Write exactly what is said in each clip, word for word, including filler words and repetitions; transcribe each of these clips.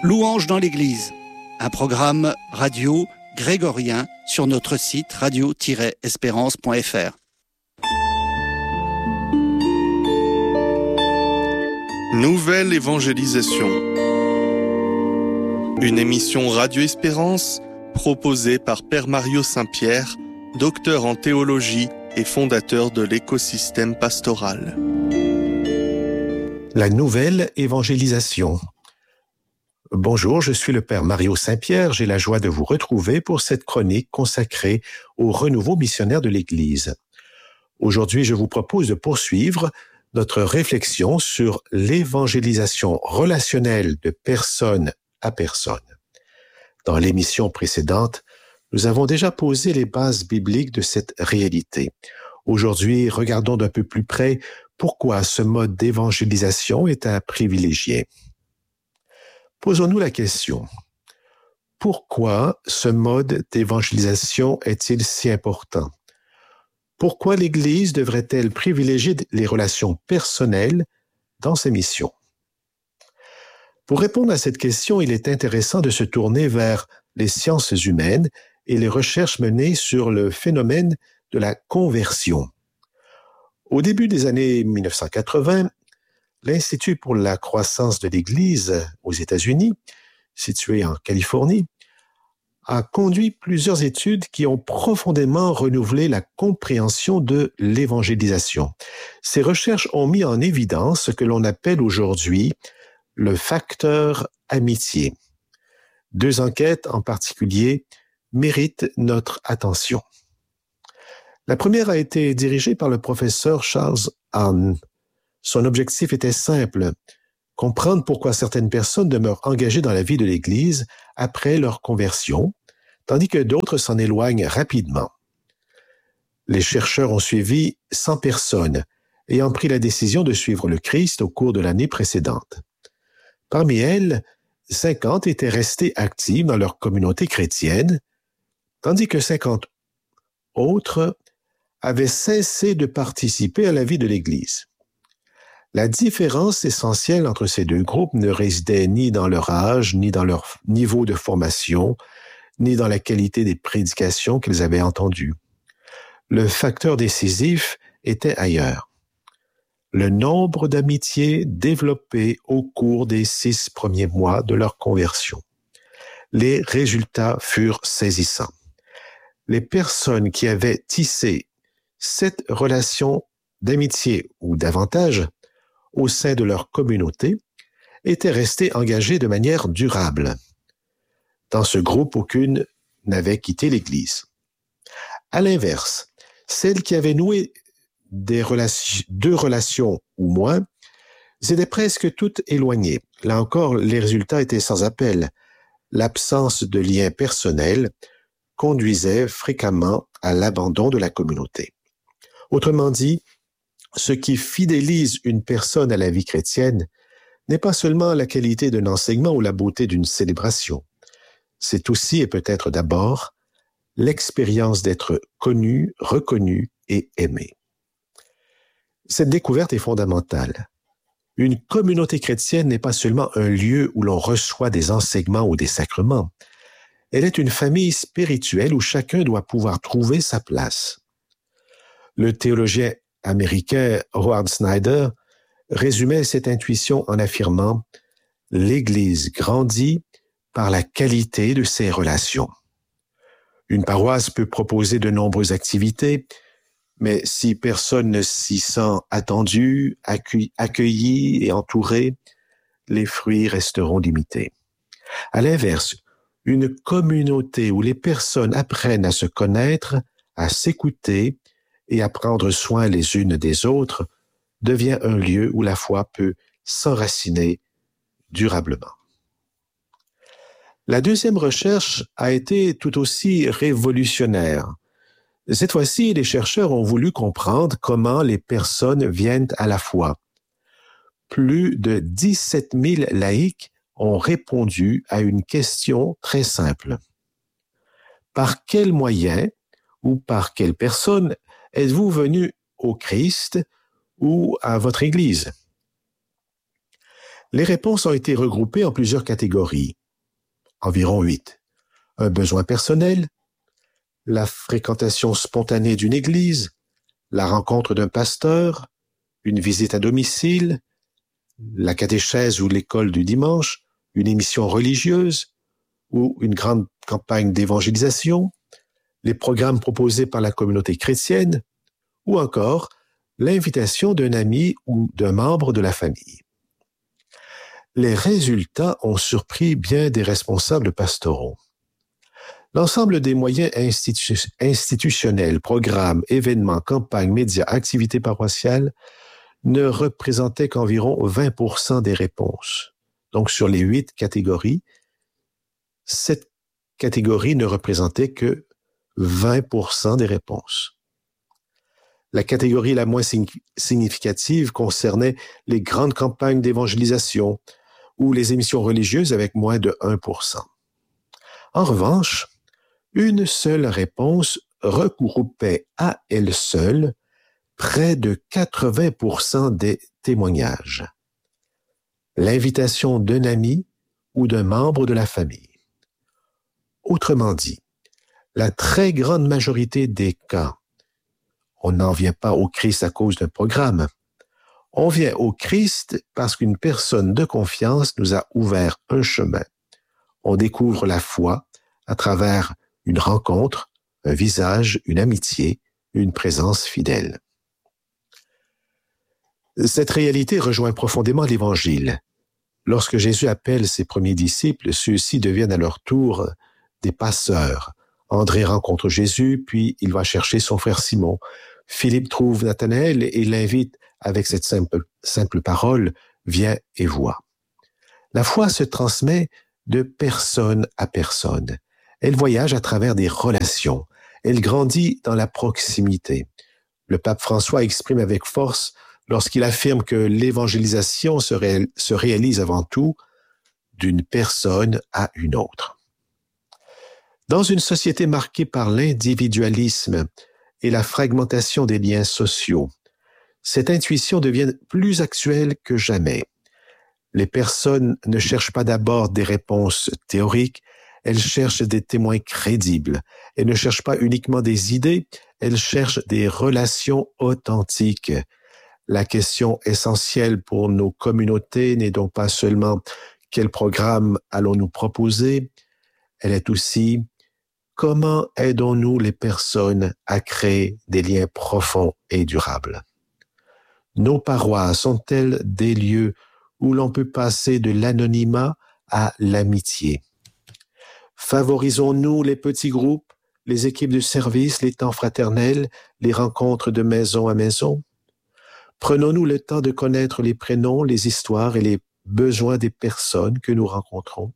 Louange dans l'Église, un programme radio grégorien sur notre site radio tiret espérance point f r. Nouvelle évangélisation. Une émission Radio Espérance proposée par Père Mario Saint-Pierre, docteur en théologie et fondateur de l'écosystème pastoral. La nouvelle évangélisation. Bonjour, je suis le Père Mario Saint-Pierre. J'ai la joie de vous retrouver pour cette chronique consacrée au renouveau missionnaire de l'Église. Aujourd'hui, je vous propose de poursuivre notre réflexion sur l'évangélisation relationnelle de personne à personne. Dans l'émission précédente, nous avons déjà posé les bases bibliques de cette réalité. Aujourd'hui, regardons d'un peu plus près pourquoi ce mode d'évangélisation est à privilégier. Posons-nous la question, pourquoi ce mode d'évangélisation est-il si important? Pourquoi l'Église devrait-elle privilégier les relations personnelles dans ses missions? Pour répondre à cette question, il est intéressant de se tourner vers les sciences humaines et les recherches menées sur le phénomène de la conversion. Au début des années mille neuf cent quatre-vingts, l'Institut pour la croissance de l'Église aux États-Unis, situé en Californie, a conduit plusieurs études qui ont profondément renouvelé la compréhension de l'évangélisation. Ces recherches ont mis en évidence ce que l'on appelle aujourd'hui le facteur amitié. Deux enquêtes en particulier méritent notre attention. La première a été dirigée par le professeur Charles Hahn. Son objectif était simple, comprendre pourquoi certaines personnes demeurent engagées dans la vie de l'Église après leur conversion, tandis que d'autres s'en éloignent rapidement. Les chercheurs ont suivi cent personnes ayant pris la décision de suivre le Christ au cours de l'année précédente. Parmi elles, cinquante étaient restées actives dans leur communauté chrétienne, tandis que cinquante autres avaient cessé de participer à la vie de l'Église. La différence essentielle entre ces deux groupes ne résidait ni dans leur âge, ni dans leur niveau de formation, ni dans la qualité des prédications qu'ils avaient entendues. Le facteur décisif était ailleurs. Le nombre d'amitiés développées au cours des six premiers mois de leur conversion. Les résultats furent saisissants. Les personnes qui avaient tissé cette relation d'amitié ou davantage au sein de leur communauté, étaient restées engagées de manière durable. Dans ce groupe, aucune n'avait quitté l'Église. À l'inverse, celles qui avaient noué des relations, deux relations ou moins, étaient presque toutes éloignées. Là encore, les résultats étaient sans appel. L'absence de lien personnel conduisait fréquemment à l'abandon de la communauté. Autrement dit, ce qui fidélise une personne à la vie chrétienne n'est pas seulement la qualité d'un enseignement ou la beauté d'une célébration. C'est aussi et peut-être d'abord l'expérience d'être connu, reconnu et aimé. Cette découverte est fondamentale. Une communauté chrétienne n'est pas seulement un lieu où l'on reçoit des enseignements ou des sacrements. Elle est une famille spirituelle où chacun doit pouvoir trouver sa place. Le théologien américain Howard Snyder résumait cette intuition en affirmant « L'Église grandit par la qualité de ses relations ». Une paroisse peut proposer de nombreuses activités, mais si personne ne s'y sent attendu, accueilli et entouré, les fruits resteront limités. À l'inverse, une communauté où les personnes apprennent à se connaître, à s'écouter, et à prendre soin les unes des autres, devient un lieu où la foi peut s'enraciner durablement. La deuxième recherche a été tout aussi révolutionnaire. Cette fois-ci, les chercheurs ont voulu comprendre comment les personnes viennent à la foi. Plus de dix-sept mille laïcs ont répondu à une question très simple. Par quels moyens ou par quelle personne êtes-vous venu au Christ ou à votre Église? Les réponses ont été regroupées en plusieurs catégories, environ huit. Un besoin personnel, la fréquentation spontanée d'une église, la rencontre d'un pasteur, une visite à domicile, la catéchèse ou l'école du dimanche, une émission religieuse ou une grande campagne d'évangélisation, les programmes proposés par la communauté chrétienne ou encore l'invitation d'un ami ou d'un membre de la famille. Les résultats ont surpris bien des responsables pastoraux. L'ensemble des moyens institu- institutionnels, programmes, événements, campagnes, médias, activités paroissiales ne représentaient qu'environ vingt pour cent des réponses. Donc, sur les huit catégories, cette catégorie ne représentait que vingt pour cent des réponses. La catégorie la moins significative concernait les grandes campagnes d'évangélisation ou les émissions religieuses avec moins de un pour cent. En revanche, une seule réponse regroupait à elle seule près de quatre-vingts pour cent des témoignages. L'invitation d'un ami ou d'un membre de la famille. Autrement dit, la très grande majorité des cas, on n'en vient pas au Christ à cause d'un programme. On vient au Christ parce qu'une personne de confiance nous a ouvert un chemin. On découvre la foi à travers une rencontre, un visage, une amitié, une présence fidèle. Cette réalité rejoint profondément l'Évangile. Lorsque Jésus appelle ses premiers disciples, ceux-ci deviennent à leur tour des passeurs. André rencontre Jésus, puis il va chercher son frère Simon. Philippe trouve Nathanaël et l'invite avec cette simple, simple parole, « Viens et vois ». La foi se transmet de personne à personne. Elle voyage à travers des relations. Elle grandit dans la proximité. Le pape François exprime avec force lorsqu'il affirme que l'évangélisation se, ré- se réalise avant tout d'une personne à une autre. Dans une société marquée par l'individualisme et la fragmentation des liens sociaux, cette intuition devient plus actuelle que jamais. Les personnes ne cherchent pas d'abord des réponses théoriques, elles cherchent des témoins crédibles. Elles ne cherchent pas uniquement des idées, elles cherchent des relations authentiques. La question essentielle pour nos communautés n'est donc pas seulement quel programme allons-nous proposer, elle est aussi comment aidons-nous les personnes à créer des liens profonds et durables. Nos paroisses sont-elles des lieux où l'on peut passer de l'anonymat à l'amitié? Favorisons-nous les petits groupes, les équipes de service, les temps fraternels, les rencontres de maison à maison? Prenons-nous le temps de connaître les prénoms, les histoires et les besoins des personnes que nous rencontrons?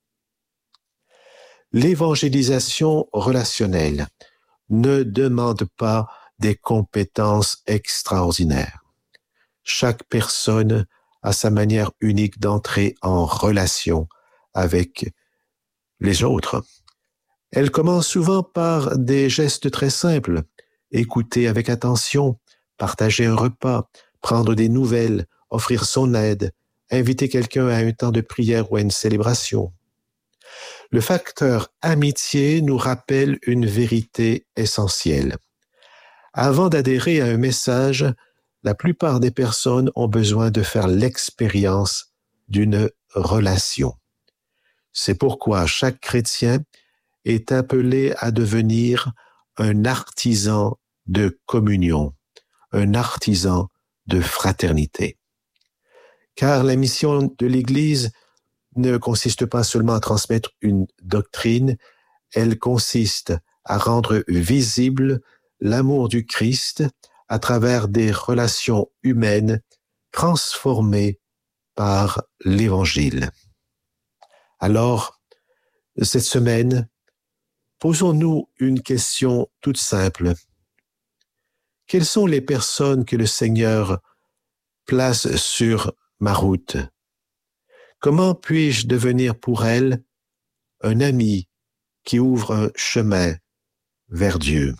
L'évangélisation relationnelle ne demande pas des compétences extraordinaires. Chaque personne a sa manière unique d'entrer en relation avec les autres. Elle commence souvent par des gestes très simples, écouter avec attention, partager un repas, prendre des nouvelles, offrir son aide, inviter quelqu'un à un temps de prière ou à une célébration. Le facteur amitié nous rappelle une vérité essentielle. Avant d'adhérer à un message, la plupart des personnes ont besoin de faire l'expérience d'une relation. C'est pourquoi chaque chrétien est appelé à devenir un artisan de communion, un artisan de fraternité. Car la mission de l'Église ne consiste pas seulement à transmettre une doctrine, elle consiste à rendre visible l'amour du Christ à travers des relations humaines transformées par l'Évangile. Alors, cette semaine, posons-nous une question toute simple. Quelles sont les personnes que le Seigneur place sur ma route? Comment puis-je devenir pour elles un ami qui ouvre un chemin vers Dieu?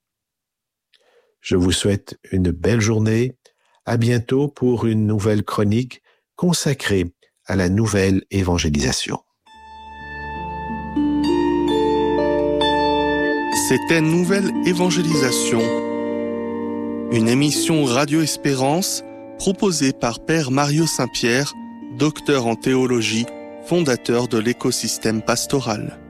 Je vous souhaite une belle journée. À bientôt pour une nouvelle chronique consacrée à la nouvelle évangélisation. C'était Nouvelle Évangélisation, une émission Radio Espérance proposée par Père Mario Saint-Pierre, docteur en théologie, fondateur de l'écosystème pastoral.